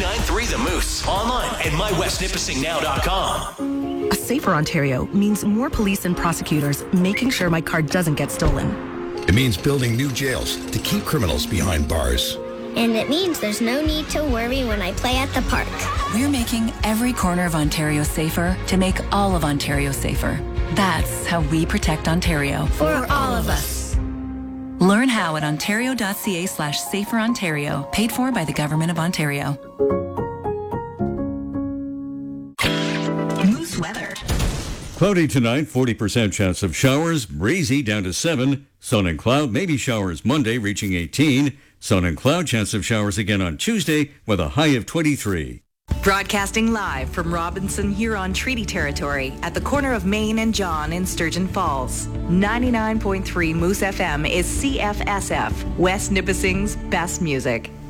99.3 The Moose. Online at mywestnipissingnow.com. A safer Ontario means more police and prosecutors making sure my car doesn't get stolen. It means building new jails to keep criminals behind bars. And it means there's no need to worry when I play at the park. We're making every corner of Ontario safer to make all of Ontario safer. That's how we protect Ontario. For all of us. Learn how at ontario.ca/saferontario, paid for by the Government of Ontario. Moose weather. Cloudy tonight, 40% chance of showers, breezy down to 7. Sun and cloud, maybe showers Monday reaching 18. Sun and cloud, chance of showers again on Tuesday with a high of 23. Broadcasting live from Robinson Huron Treaty Territory at the corner of Main and John in Sturgeon Falls. 99.3 Moose FM is CFSF, West Nipissing's best music.